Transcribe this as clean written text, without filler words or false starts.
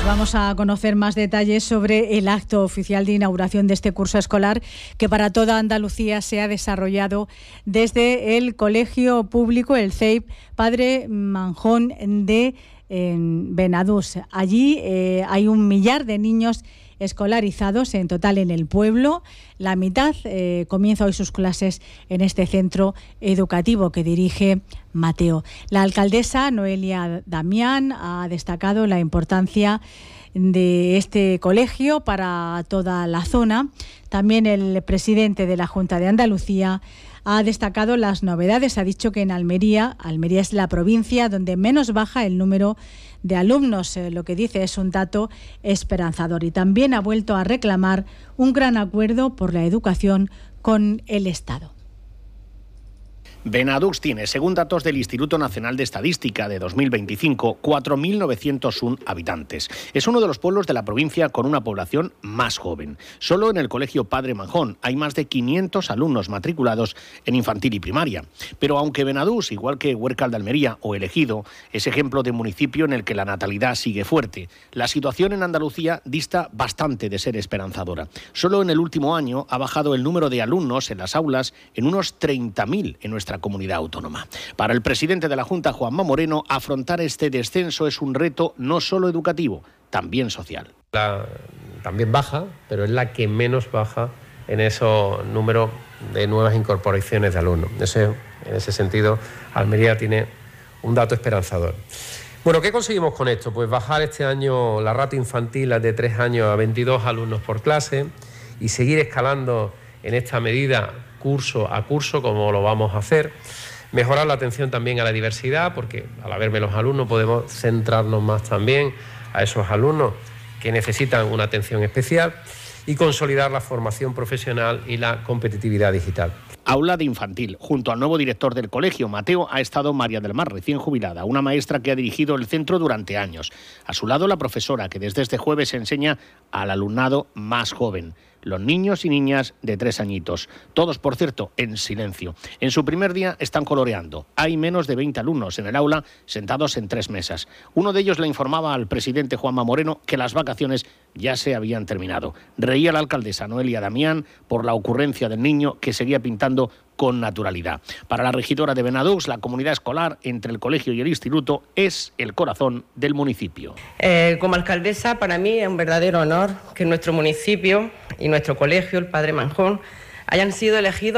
Vamos a conocer más detalles sobre el acto oficial de inauguración de este curso escolar que para toda Andalucía se ha desarrollado desde el colegio público, el CEIP Padre Manjón de Benadús. Allí hay 1 millar de niños escolarizados en total en el pueblo. La mitad comienza hoy sus clases en este centro educativo que dirige Mateo. La alcaldesa Noelia Damián ha destacado la importancia de este colegio para toda la zona. También el presidente de la Junta de Andalucía ha destacado las novedades. Ha dicho que en Almería es la provincia donde menos baja el número de alumnos. Lo que dice es un dato esperanzador. Y también ha vuelto a reclamar un gran acuerdo por la educación con el Estado. Benadús tiene, según datos del Instituto Nacional de Estadística de 2025, 4.901 habitantes. Es uno de los pueblos de la provincia con una población más joven. Solo en el colegio Padre Manjón hay más de 500 alumnos matriculados en infantil y primaria. Pero aunque Benadús, igual que Huércal de Almería o El Ejido, es ejemplo de municipio en el que la natalidad sigue fuerte, la situación en Andalucía dista bastante de ser esperanzadora. Solo en el último año ha bajado el número de alumnos en las aulas en unos 30.000 en nuestra comunidad autónoma. Para el presidente de la Junta, Juanma Moreno, afrontar este descenso es un reto no solo educativo, también social. También baja, pero es la que menos baja en esos números de nuevas incorporaciones de alumnos. En ese sentido, Almería tiene un dato esperanzador. Bueno, ¿qué conseguimos con esto? Pues bajar este año la rata infantil de 3 años a 22 alumnos por clase y seguir escalando en esta medida curso a curso, como lo vamos a hacer. Mejorar la atención también a la diversidad, porque al haber menos alumnos podemos centrarnos más también a esos alumnos que necesitan una atención especial y consolidar la formación profesional y la competitividad digital. Aula de infantil. Junto al nuevo director del colegio, Mateo, ha estado María del Mar, recién jubilada, una maestra que ha dirigido el centro durante años. A su lado, la profesora, que desde este jueves enseña al alumnado más joven, los niños y niñas de 3 añitos. Todos, por cierto, en silencio. En su primer día están coloreando. Hay menos de 20 alumnos en el aula, sentados en 3 mesas. Uno de ellos le informaba al presidente Juanma Moreno que las vacaciones ya se habían terminado. Reía la alcaldesa Noelia Damián por la ocurrencia del niño que seguía pintando con naturalidad. Para la regidora de Benadús, la comunidad escolar entre el colegio y el instituto es el corazón del municipio. Como alcaldesa, para mí es un verdadero honor que nuestro municipio y nuestro colegio, el Padre Manjón, hayan sido elegidos